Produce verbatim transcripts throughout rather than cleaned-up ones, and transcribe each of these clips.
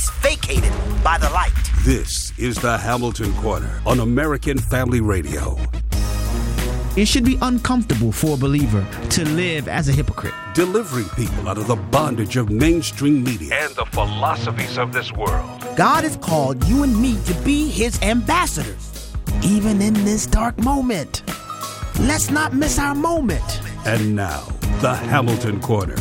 space vacated by the light. This is the Hamilton Corner on American Family Radio. It should be uncomfortable for a believer to live as a hypocrite. Delivering people out of the bondage of mainstream media and the philosophies of this world. God has called you and me to be his ambassadors, even in this dark moment. Let's not miss our moment. And now, the Hamilton Corner.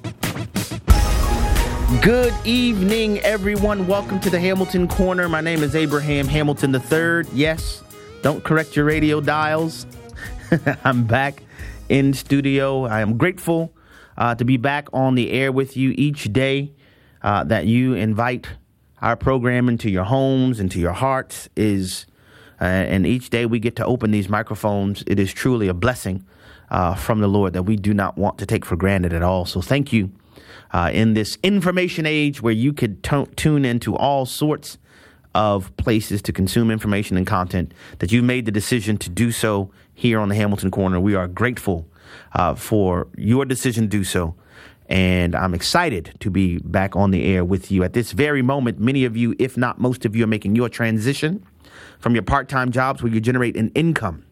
Good evening, everyone. Welcome to the Hamilton Corner. My name is Abraham Hamilton the third. Yes, don't correct your radio dials. I'm back in studio. I am grateful uh, to be back on the air with you each day, uh, that you invite our program into your homes, into your hearts, is, uh, and each day we get to open these microphones. It is truly a blessing uh, from the Lord that we do not want to take for granted at all. So thank you uh, in this information age where you could t- tune into all sorts of places to consume information and content, that you made the decision to do so here on the Hamilton Corner. We are grateful uh, for your decision to do so. And I'm excited to be back on the air with you at this very moment. Many of you, if not most of you, are making your transition from your part-time jobs where you generate an income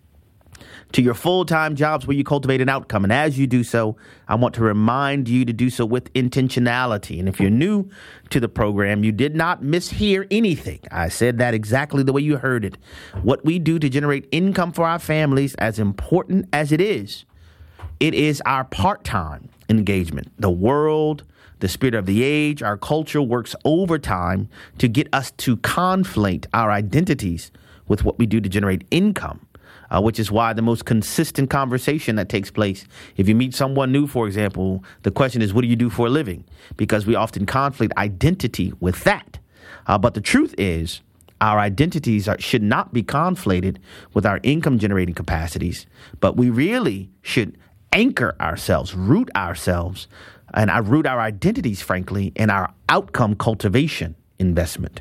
to your full-time jobs where you cultivate an outcome. And as you do so, I want to remind you to do so with intentionality. And if you're new to the program, you did not mishear anything. I said that exactly the way you heard it. What we do to generate income for our families, as important as it is, it is our part-time engagement. The world, the spirit of the age, our culture works overtime to get us to conflate our identities with what we do to generate income. Uh, which is why the most consistent conversation that takes place, if you meet someone new, for example, the question is, what do you do for a living? Because we often conflate identity with that. Uh, but the truth is, our identities are, should not be conflated with our income generating capacities, but we really should anchor ourselves, root ourselves, and I root our identities, frankly, in our outcome cultivation investment.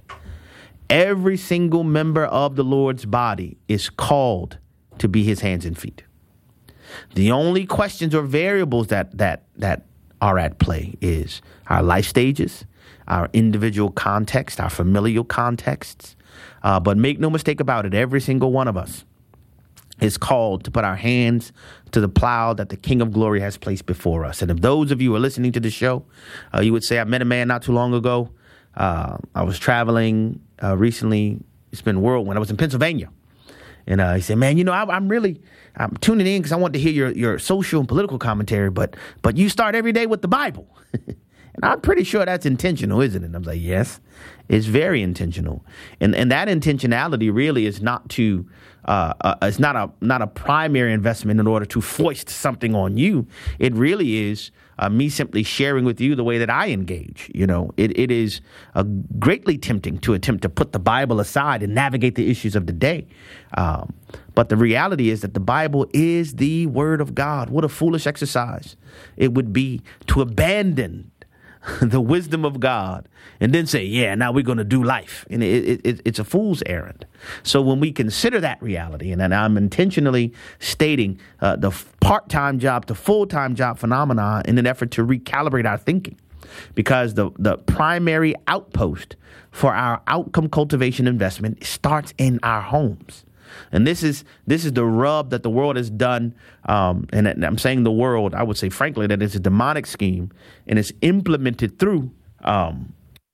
Every single member of the Lord's body is called to be his hands and feet. The only questions or variables that that that are at play is our life stages, our individual context, our familial contexts. Uh, but make no mistake about it, every single one of us is called to put our hands to the plow that the King of Glory has placed before us. And if those of you who are listening to the show, uh, you would say, I met a man not too long ago. Uh, I was traveling uh, recently. It's been a whirlwind. I was in Pennsylvania. And uh, he said, man, you know, I, I'm really I'm tuning in because I want to hear your, your social and political commentary. But but you start every day with the Bible. And I'm pretty sure that's intentional, isn't it? And I was like, yes, it's very intentional. And and that intentionality really is not to uh, uh, it's not a not a primary investment in order to foist something on you. It really is uh, me simply sharing with you the way that I engage. You know, it, it is uh, greatly tempting to attempt to put the Bible aside and navigate the issues of the day. Um, but the reality is that the Bible is the word of God. What a foolish exercise it would be to abandon the wisdom of God and then say, yeah, now we're going to do life. And it, it, it's a fool's errand. So when we consider that reality, and, and I'm intentionally stating uh, the part-time job to full-time job phenomenon in an effort to recalibrate our thinking, because the, the primary outpost for our outcome cultivation investment starts in our homes. And this is this is the rub that the world has done. Um, and I'm saying the world, I would say, frankly, that it's a demonic scheme and it's implemented through um,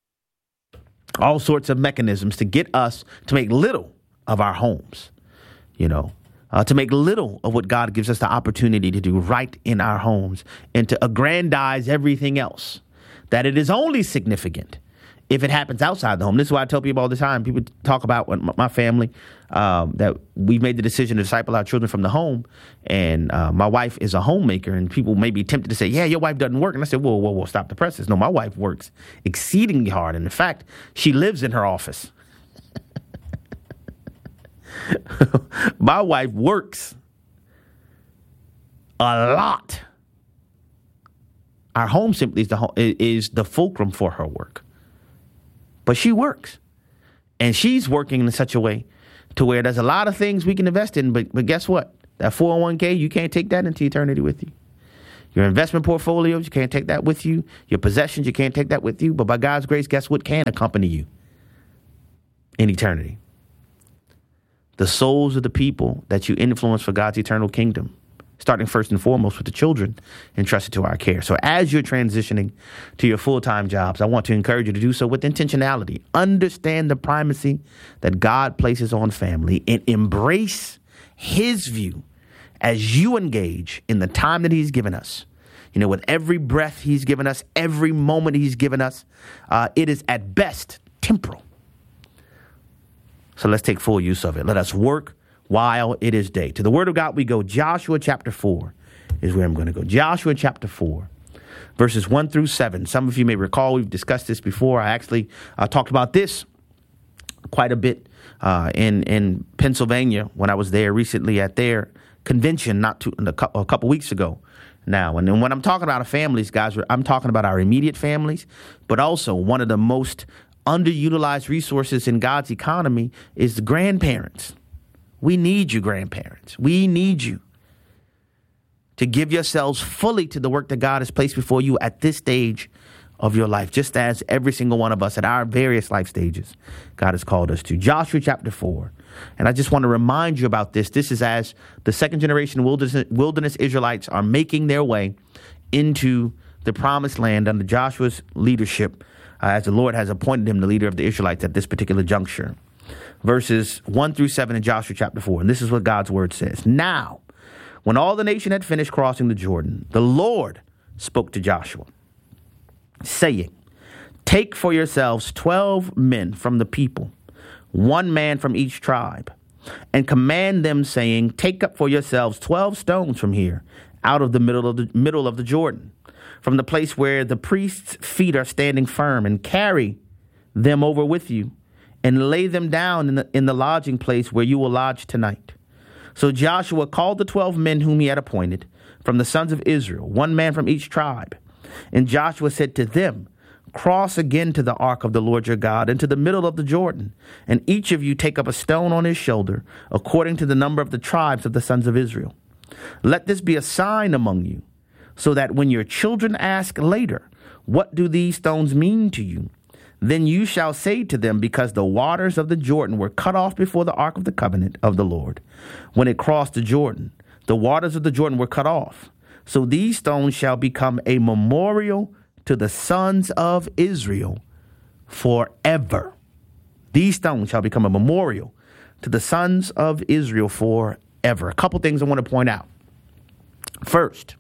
all sorts of mechanisms to get us to make little of our homes, you know, uh, to make little of what God gives us the opportunity to do right in our homes, and to aggrandize everything else, that it is only significant if it happens outside the home. This is why I tell people all the time. People talk about when my family, um, that we've made the decision to disciple our children from the home. And uh, my wife is a homemaker, and people may be tempted to say, yeah, your wife doesn't work. And I said, whoa, whoa, whoa, stop the presses. No, my wife works exceedingly hard. And in fact, she lives in her office. My wife works a lot. Our home simply is the, home, is the fulcrum for her work. But she works, and she's working in such a way to where there's a lot of things we can invest in. But but guess what? That four oh one k, you can't take that into eternity with you. Your investment portfolios, you can't take that with you. Your possessions, you can't take that with you. But by God's grace, guess what can accompany you in eternity? The souls of the people that you influence for God's eternal kingdom, starting first and foremost with the children entrusted to our care. So as you're transitioning to your full-time jobs, I want to encourage you to do so with intentionality. Understand the primacy that God places on family and embrace his view as you engage in the time that he's given us. You know, with every breath he's given us, every moment he's given us, uh, it is at best temporal. So let's take full use of it. Let us work while it is day. To the word of God we go. Joshua chapter four is where I'm going to go. Joshua chapter four, verses one through seven. Some of you may recall we've discussed this before. I actually uh, talked about this quite a bit uh, in, in Pennsylvania when I was there recently at their convention not too, a couple weeks ago now. And then when I'm talking about families, guys, I'm talking about our immediate families, but also one of the most underutilized resources in God's economy is the grandparents. We need you, grandparents. We need you to give yourselves fully to the work that God has placed before you at this stage of your life, just as every single one of us at our various life stages God has called us to. Joshua chapter four. And I just want to remind you about this. This is as the second generation wilderness, wilderness Israelites are making their way into the promised land under Joshua's leadership, uh, as the Lord has appointed him the leader of the Israelites at this particular juncture. Verses one through seven in Joshua chapter four. And this is what God's word says. Now, when all the nation had finished crossing the Jordan, the Lord spoke to Joshua, saying, take for yourselves twelve men from the people, one man from each tribe, and command them, saying, take up for yourselves twelve stones from here, out of the middle of the middle of the Jordan, from the place where the priest's feet are standing firm, and carry them over with you, and lay them down in the, in the lodging place where you will lodge tonight. So Joshua called the twelve men whom he had appointed from the sons of Israel, one man from each tribe. And Joshua said to them, cross again to the ark of the Lord your God into the middle of the Jordan, and each of you take up a stone on his shoulder, according to the number of the tribes of the sons of Israel. Let this be a sign among you, so that when your children ask later, what do these stones mean to you? Then you shall say to them, because the waters of the Jordan were cut off before the ark of the covenant of the Lord, when it crossed the Jordan, the waters of the Jordan were cut off. So these stones shall become a memorial to the sons of Israel forever. These stones shall become a memorial to the sons of Israel forever. A couple things I want to point out. First,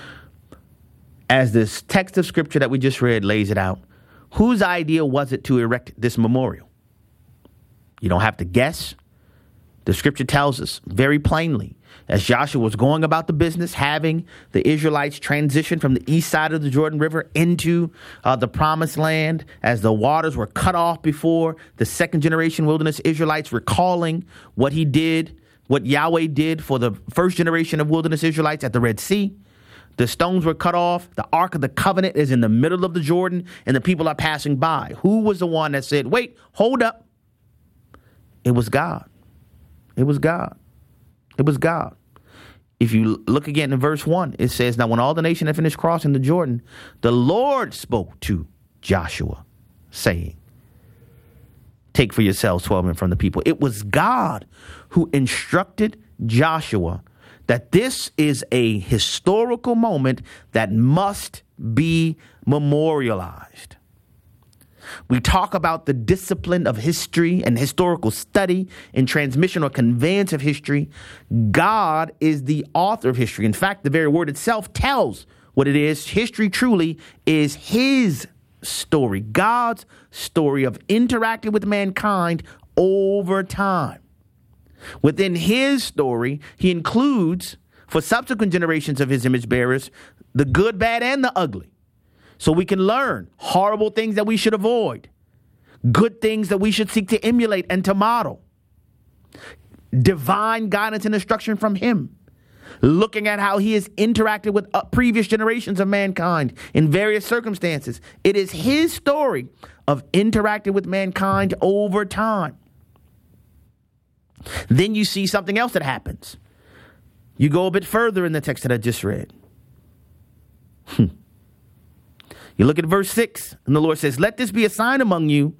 as this text of scripture that we just read lays it out, whose idea was it to erect this memorial? You don't have to guess. The scripture tells us very plainly, as Joshua was going about the business, having the Israelites transition from the east side of the Jordan River into uh, the promised land, as the waters were cut off before the second generation wilderness Israelites, recalling what he did, what Yahweh did for the first generation of wilderness Israelites at the Red Sea. The stones were cut off. The Ark of the Covenant is in the middle of the Jordan, and the people are passing by. Who was the one that said, wait, hold up? It was God. It was God. It was God. If you look again in verse one, it says, now when all the nation had finished crossing the Jordan, the Lord spoke to Joshua, saying, take for yourselves twelve men from the people. It was God who instructed Joshua that this is a historical moment that must be memorialized. We talk about the discipline of history and historical study and transmission or conveyance of history. God is the author of history. In fact, the very word itself tells what it is. History truly is his story, God's story of interacting with mankind over time. Within his story, he includes, for subsequent generations of his image bearers, the good, bad, and the ugly. So we can learn horrible things that we should avoid, good things that we should seek to emulate and to model, divine guidance and instruction from him, looking at how he has interacted with uh, previous generations of mankind in various circumstances. It is his story of interacting with mankind over time. Then you see something else that happens. You go a bit further in the text that I just read. You look at verse six, and the Lord says, let this be a sign among you